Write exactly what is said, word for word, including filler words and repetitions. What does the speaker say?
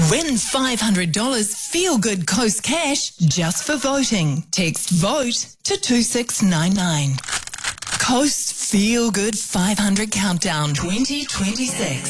Win five hundred dollars Feel Good Coast Cash just for voting. Text VOTE to two six nine nine. Coast Feel Good five hundred Countdown twenty twenty-six.